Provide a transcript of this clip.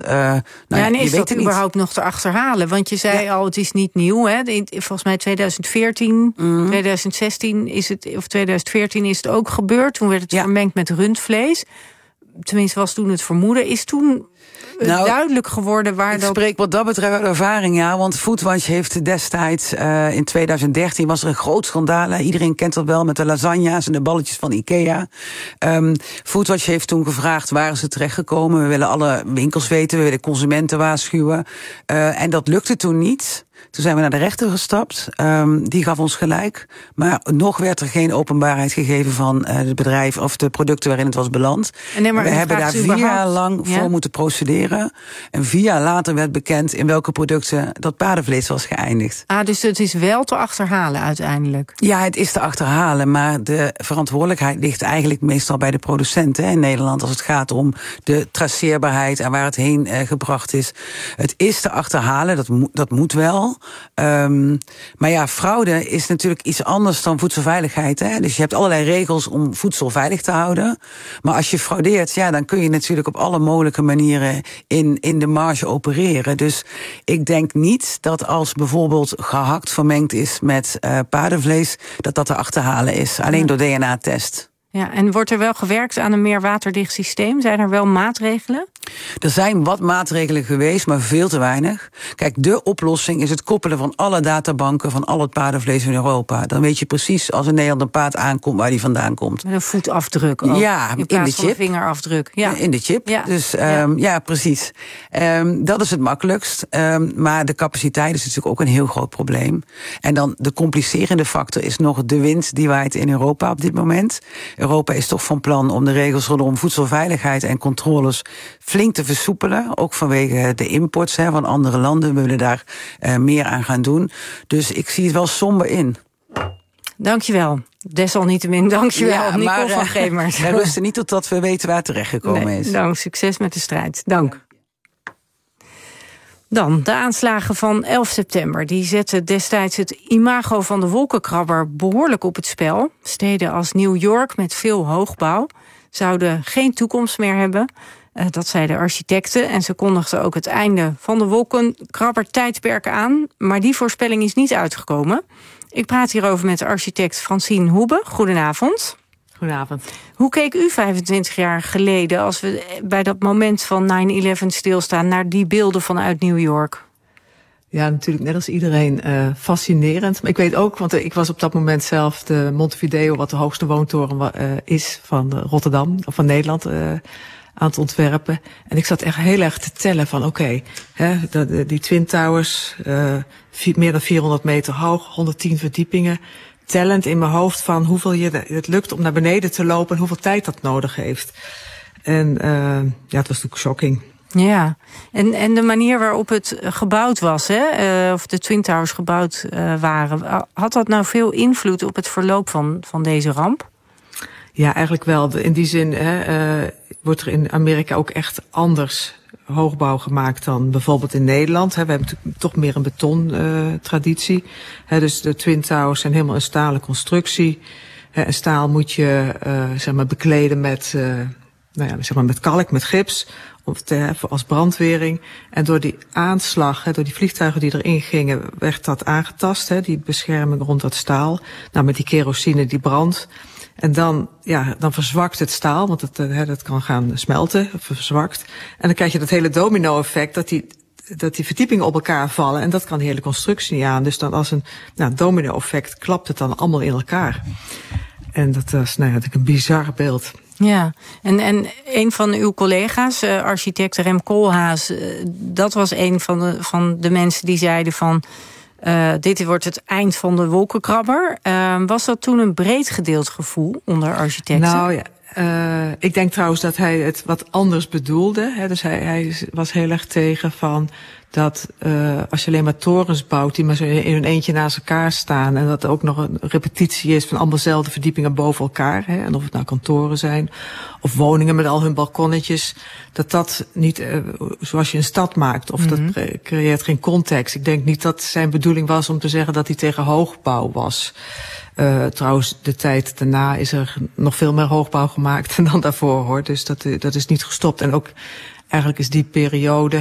en is dat überhaupt nog te achterhalen? Want je zei al, het is niet nieuw. Hè? Volgens mij 2014, 2016 is het, of 2014 is het ook gebeurd. Toen werd het vermengd met rundvlees. Tenminste was toen het vermoeden. Is toen duidelijk geworden waar ik spreek wat dat betreft uit ervaring, want Foodwatch heeft destijds in 2013 was er een groot schandaal. Iedereen kent dat wel met de lasagna's en de balletjes van Ikea. Foodwatch heeft toen gevraagd waar is het terechtgekomen. We willen alle winkels weten, we willen consumenten waarschuwen. En dat lukte toen niet. Toen zijn we naar de rechter gestapt. Die gaf ons gelijk. Maar nog werd er geen openbaarheid gegeven van het bedrijf of de producten waarin het was beland. We hebben daar 4 jaar lang voor moeten procederen. En 4 jaar later werd bekend in welke producten dat paardenvlees was geëindigd. Dus het is wel te achterhalen uiteindelijk? Ja, het is te achterhalen. Maar de verantwoordelijkheid ligt eigenlijk meestal bij de producenten in Nederland. Als het gaat om de traceerbaarheid en waar het heen gebracht is. Het is te achterhalen, dat moet wel. Maar fraude is natuurlijk iets anders dan voedselveiligheid. Hè? Dus je hebt allerlei regels om voedsel veilig te houden. Maar als je fraudeert, dan kun je natuurlijk op alle mogelijke manieren in de marge opereren. Dus ik denk niet dat als bijvoorbeeld gehakt vermengd is met paardenvlees, dat te achterhalen is. Alleen door DNA-test. Ja, en wordt er wel gewerkt aan een meer waterdicht systeem? Zijn er wel maatregelen? Er zijn wat maatregelen geweest, maar veel te weinig. Kijk, de oplossing is het koppelen van alle databanken van al het paardenvlees in Europa. Dan weet je precies als in Nederland een paard aankomt waar die vandaan komt. Met een voetafdruk ook. Ja, in plaats van een vingerafdruk. Ja. In de chip. Ja. Dus precies. Dat is het makkelijkst. Maar de capaciteit is natuurlijk ook een heel groot probleem. En dan de complicerende factor is nog de wind die waait in Europa op dit moment. Europa is toch van plan om de regels rondom voedselveiligheid en controles flink te versoepelen. Ook vanwege de imports van andere landen. We willen daar meer aan gaan doen. Dus ik zie het wel somber in. Dankjewel. Desalniettemin, dankjewel, Nicole van Gemert. We rusten niet totdat we weten waar het terechtgekomen is. Dank, succes met de strijd. Dank. Dan, de aanslagen van 11 september. Die zetten destijds het imago van de wolkenkrabber behoorlijk op het spel. Steden als New York met veel hoogbouw zouden geen toekomst meer hebben. Dat zeiden architecten. En ze kondigden ook het einde van de wolkenkrabber-tijdperk aan. Maar die voorspelling is niet uitgekomen. Ik praat hierover met architect Francine Hoebe. Goedenavond. Goedenavond. Hoe keek u 25 jaar geleden, als we bij dat moment van 9/11 stilstaan, naar die beelden vanuit New York? Ja, natuurlijk net als iedereen fascinerend. Maar ik weet ook, want ik was op dat moment zelf de Montevideo, wat de hoogste woontoren is van Rotterdam, of van Nederland, aan het ontwerpen. En ik zat echt heel erg te tellen van die Twin Towers, meer dan 400 meter hoog, 110 verdiepingen. Tellend in mijn hoofd van hoeveel het lukt om naar beneden te lopen en hoeveel tijd dat nodig heeft. En het was natuurlijk shocking. Ja, en de manier waarop het gebouwd was, of de Twin Towers gebouwd waren, had dat nou veel invloed op het verloop van deze ramp? Ja, eigenlijk wel. In die zin wordt er in Amerika ook echt anders hoogbouw gemaakt dan bijvoorbeeld in Nederland. We hebben toch meer een betontraditie. Dus de Twin Towers zijn helemaal een stalen constructie. En staal moet je bekleden met kalk, met gips, als brandwering. En door die aanslag, door die vliegtuigen die erin gingen, werd dat aangetast, die bescherming rond dat staal. Met die kerosine die brandt. En dan verzwakt het staal, want dat kan gaan smelten, verzwakt. En dan krijg je dat hele domino-effect, dat die verdiepingen op elkaar vallen. En dat kan de hele constructie niet aan. Dus dan als een domino-effect klapt het dan allemaal in elkaar. En dat was natuurlijk een bizar beeld. Ja, en een van uw collega's, architect Rem Koolhaas, dat was een van de mensen die zeiden van, dit wordt het eind van de wolkenkrabber. Was dat toen een breed gedeeld gevoel onder architecten? Nou ja, ik denk trouwens dat hij het wat anders bedoelde. Dus hij was heel erg tegen van dat als je alleen maar torens bouwt die maar zo in hun eentje naast elkaar staan, en dat er ook nog een repetitie is van allemaal dezelfde verdiepingen boven elkaar, en of het nou kantoren zijn of woningen met al hun balkonnetjes, dat niet zoals je een stad maakt, of dat creëert geen context. Ik denk niet dat zijn bedoeling was om te zeggen dat hij tegen hoogbouw was. Trouwens, de tijd daarna is er nog veel meer hoogbouw gemaakt dan daarvoor, hoor. Dus dat is niet gestopt. En ook eigenlijk is die periode